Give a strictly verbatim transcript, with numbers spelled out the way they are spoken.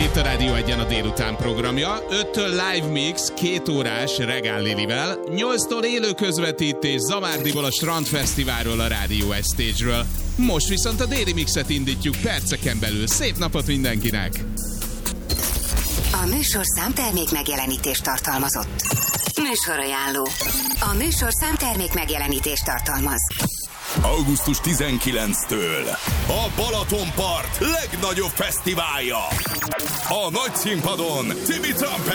itt a Rádió Egyen a délután programja. öttől live mix, két órás Regál Lilivel, nyolctól élő közvetítés Zamárdiból a Strandfesztiválról, a Rádió egy Stage-ről. Most viszont a déli mixet indítjuk perceken belül. Szép napot mindenkinek! A műsor számtermék megjelenítést tartalmazott. Műsorajánló. A műsor számtermék megjelenítést tartalmaz. augusztus tizenkilencedikétől a Balatonpart legnagyobb fesztiválja. A nagy színpadon Tibi Trumpet,